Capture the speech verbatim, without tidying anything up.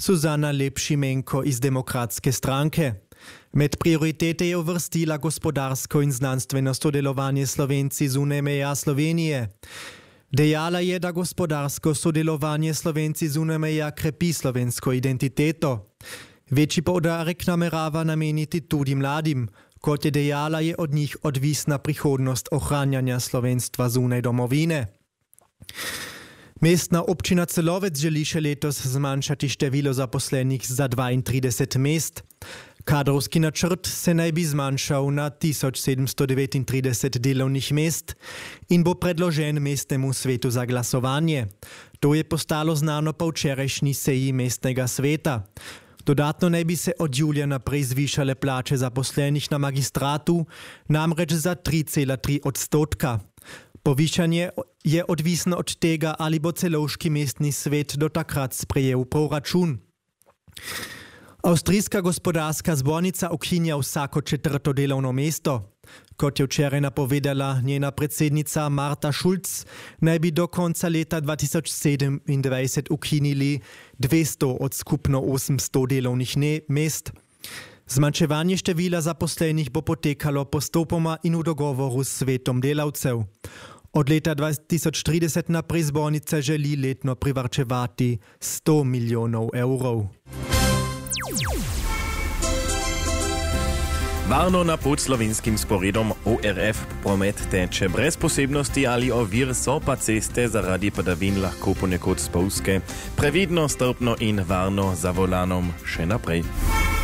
Suzana Lep-Šimenko iz Demokratske stranke. Med prioritete je uvrstila gospodarsko in znanstveno sodelovanje Slovenci zunaj meja Slovenije. Dejala je, da gospodarsko sodelovanje Slovenci zunaj meja krepi slovensko identiteto. Večji poudarek namerava nameniti tudi mladim. Kot je dejala, je od njih odvisna prihodnost ohranjanja slovenstva zunaj domovine. Mestna občina Celovec želi še letos zmanjšati število zaposlenih za dvaintrideset mest. Kadrovski načrt se naj bi zmanjšal na tisoč sedemsto devetintrideset delovnih mest in bo predložen mestnemu svetu za glasovanje. To je postalo znano po včerajšnji seji mestnega sveta. Dodatno naj bi se od julija naprej zvišale plače zaposlenih na magistratu, namreč za tri cela tri odstotka. Povišanje je odvisno od tega, ali bo celovški mestni svet do takrat sprejel proračun. Avstrijska gospodarska zbornica ukinja vsako četrto delovno mesto. Kot je včeraj napovedala njena predsednica Marta Schulz, naj bi do konca leta dva tisoč sedemindvajset ukinili dvesto od skupno osemsto delovnih mest. Zmanjševanje števila zaposlenih bo potekalo postopoma in v dogovoru s svetom delavcev. Od leta dva tisoč trideset naprej zbornica želi letno privarčevati sto milijonov evrov. Varno na pod slovenskim sporedom O R F promet teče brez posebnosti ali ovir, so pa ceste zaradi padavin lahko ponekod spolzke. Previdno, strpno in varno za volanom še naprej.